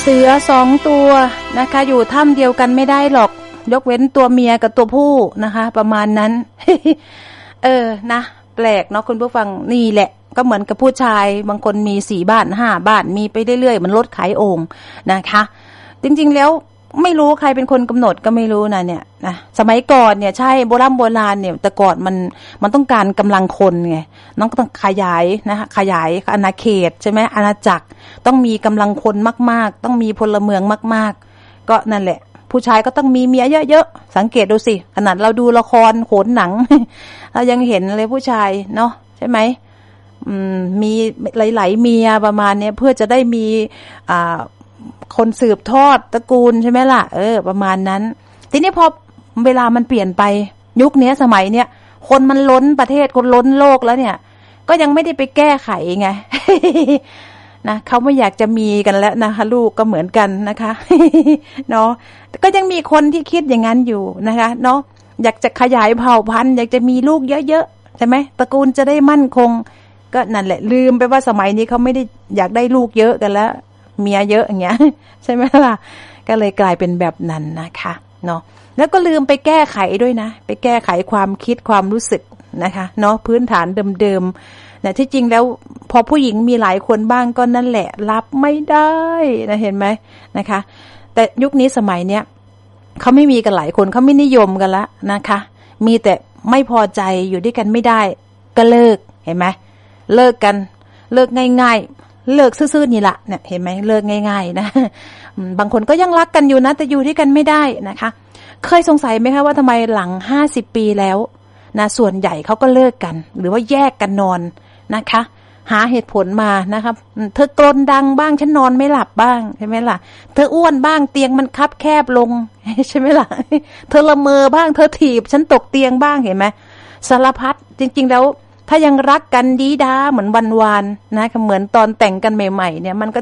เสือ2ตัวนะคะอยู่ถ้ำเดียวกันไม่ได้หรอกยกเว้นตัวเมียกับตัวผู้นะคะประมาณนั้น นะแปลกเนาะคุณผู้ฟังนี่แหละก็เหมือนกับผู้ชายบางคนมี4บ้าน5บ้านมีไปเรื่อยๆมันรถขายโอ่งนะคะจริงๆแล้วไม่รู้ใครเป็นคนกำหนดก็ไม่รู้นะเนี่ยนะสมัยก่อนเนี่ยใช่โบราณเนี่ยแต่ก่อนมันต้องการกำลังคนไงน้องต้องขยายนะคะขยายอาณาเขตใช่ไหมอาณาจักรต้องมีกำลังคนมากๆต้องมีพลเมืองมากๆก็นั่นแหละผู้ชายก็ต้องมีเมียเยอะๆสังเกตดูสิขนาดเราดูละครโขนหนัง เรายังเห็นเลยผู้ชายเนาะใช่ไหมมีหลายๆเมียประมาณนี้เพื่อจะได้มีคนสืบทอดตระกูลใช่ไหมล่ะประมาณนั้นทีนี้พอเวลามันเปลี่ยนไปยุคนี้สมัยเนี้ยคนมันล้นประเทศคนล้นโลกแล้วเนี่ยก็ยังไม่ได้ไปแก้ไขไง นะเขาไม่อยากจะมีกันแล้วนะคะลูกก็เหมือนกันนะคะ เนาะก็ยังมีคนที่คิดอย่างนั้นอยู่นะคะเนาะอยากจะขยายเผ่าพันธุ์อยากจะมีลูกเยอะๆใช่ไหมตระกูลจะได้มั่นคงก็นั่นแหละลืมไปว่าสมัยนี้เขาไม่ได้อยากได้ลูกเยอะกันแล้วเมียเยอะอย่างเงี้ยใช่ไหมล่ะก็เลยกลายเป็นแบบนั้นนะคะเนาะแล้วก็ลืมไปแก้ไขด้วยนะไปแก้ไขความคิดความรู้สึกนะคะเนาะพื้นฐานเดิมๆนะที่จริงแล้วพอผู้หญิงมีหลายคนบ้างก็นั่นแหละรับไม่ได้นะเห็นไหมนะคะแต่ยุคนี้สมัยเนี้ยเขาไม่มีกันหลายคนเขาไม่นิยมกันละนะคะมีแต่ไม่พอใจอยู่ด้วยกันไม่ได้ก็เลิกเห็นไหมเลิกกันเลิกง่ายๆเลิกซื่อๆนี่แหละเนี่ยเห็นไหมเลิกง่ายๆนะบางคนก็ยังรักกันอยู่นะแต่อยู่ด้วยกันไม่ได้นะคะเคยสงสัยไหมคะว่าทำไมหลัง50 ปีแล้วนะส่วนใหญ่เขาก็เลิกกันหรือว่าแยกกันนอนนะคะหาเหตุผลมานะครับเธอกรนดังบ้างฉันนอนไม่หลับบ้างใช่ไหมล่ะเธออ้วนบ้างเตียงมันคับแคบลงใช่ไหมล่ะเธอละเมอบ้างเธอถีบฉันตกเตียงบ้างเห็นไหมสารพัดจริงๆแล้วถ้ายังรักกันดีด้าเหมือนวันวานนะเหมือนตอนแต่งกันใหม่ๆเนี่ยมันก็